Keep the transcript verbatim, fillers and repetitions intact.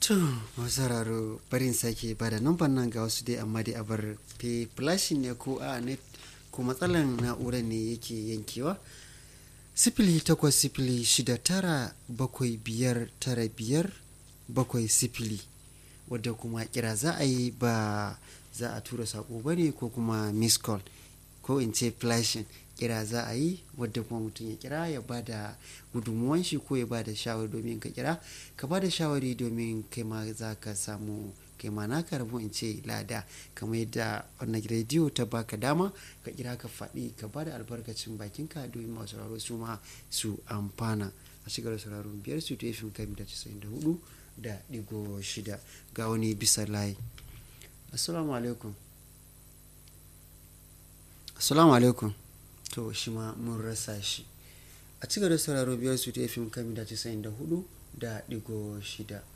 To, masararo barin sake ba da numban nan ga wasu dai amma dai a bar fe flashin ne ko a net ko matsalan na'urar ne yake yankewa. Sifili takwas sifili shida tara bakwai biyar tara biyar bakwai sifili wadda kuma kira za a yi ba za a tura sako ba ne ko kuma miss call ko in ce flashin kira za a yi wadda kuma mutum ya kira ya ba da gudunmuwan shi ko ya ba da shawari domin ka kira ka ba da shawari domin kai ma za ka samu kai ma naka rabu in ce lada kamar yadda wannan rediyo ta baka dama ka kira ka faɗi ka ba da albarkacin bakinka domin masu sauraro su ma su amfana a shigar sauraron biyar su ta yi kai mita casa'in da hudu da digo shida ga wani bisa layi. Assalamu alaikum. Assalamu alaikum. To shi ma mun rasa shi a cigaba da sauraro biyar su ta yi kai mita casa'in da hudu da digo shida.